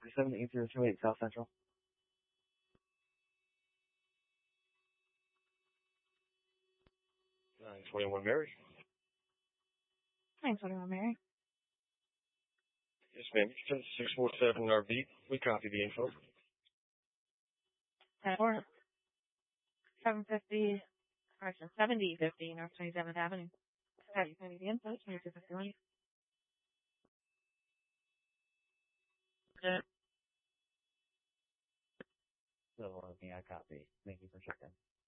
78028 South Central. 921 Mary. 921 Mary. Yes, ma'am. 647 RV. We copy the info. 10-4. 7050 North 27th Avenue. Have you sent me the info? 2251. So, I copy. Thank you for checking.